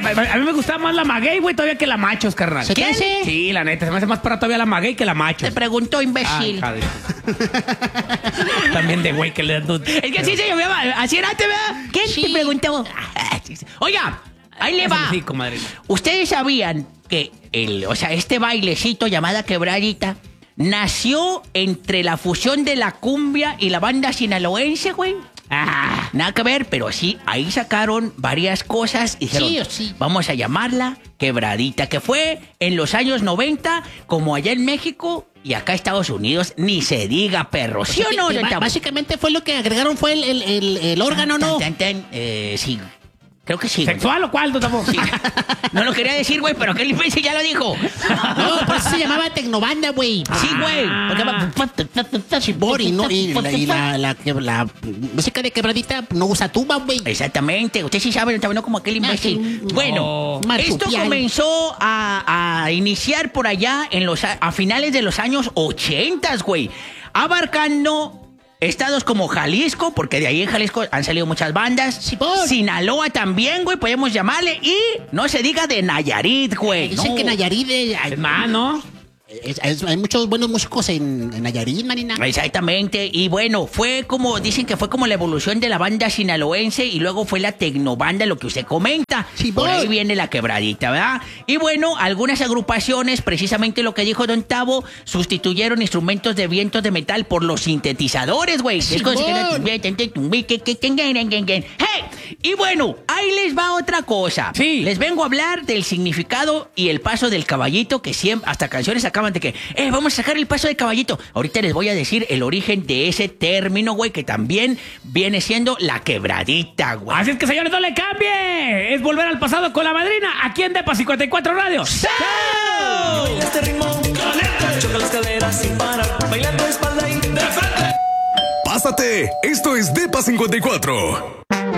A mí me gustaba más la maguey, güey, todavía que la machos, carnal. ¿Se te hace? Sí, la neta, se me hace más para todavía la maguey que la machos. Te preguntó, imbécil. También de güey que le dan... Es que así se llamaba, así era antes, ¿verdad? ¿Quién te preguntó? Oiga, ahí le va. Sí, comadre. ¿Ustedes sabían que este bailecito llamada quebradita nació entre la fusión de la cumbia y la banda sinaloense, güey? Nada que ver, pero sí, ahí sacaron varias cosas y dijeron, Sí. vamos a llamarla quebradita, que fue en los años 90, como allá en México y acá Estados Unidos, ni se diga, perro. ¿Sí o no, don Tavo? Básicamente fue lo que agregaron fue el órgano, ¿no? Sí, creo que sí. ¿Sexual o cuál, don Tavo? Sí. No lo quería decir, güey, pero que el imbécil ya lo dijo. No, por eso se llamaba Tecnobanda, güey. Sí, güey. Chibori, ¿no? Y la música de quebradita no usa tuba, güey. Exactamente. Usted sí sabe, no como aquel imbécil. sí. Bueno, Marsupial. esto comenzó a iniciar por allá a finales de los años 80, güey. Abarcando estados como Jalisco, porque de ahí en Jalisco han salido muchas bandas. Sí, por. Sinaloa también, güey, podemos llamarle. Y no se diga de Nayarit, güey. Dicen No. que Nayarit Es más, ¿no? hay muchos buenos músicos en Nayarit, Marina. Exactamente, y bueno, dicen que fue como la evolución de la banda sinaloense y luego fue la tecnobanda, lo que usted comenta. Sí, por ahí voy. viene la quebradita, ¿verdad? Y bueno, algunas agrupaciones, precisamente lo que dijo Don Tavo, sustituyeron instrumentos de vientos de metal por los sintetizadores, güey. Sí, Es como si voy. ¡Hey! Y bueno, ahí les va otra cosa. Sí. Les vengo a hablar del significado y el paso del caballito, que siempre, hasta canciones acaban de que, vamos a sacar el paso del caballito. Ahorita les voy a decir el origen de ese término, güey, que también viene siendo la quebradita, güey. Así es que, señores, no le cambie. Es volver al pasado con la madrina, aquí en Depa 54 Radio. ¡Chao! Baila este ritmo, choca las caderas sin parar, bailando espalda y de frente. Pásate, esto es Depa 54.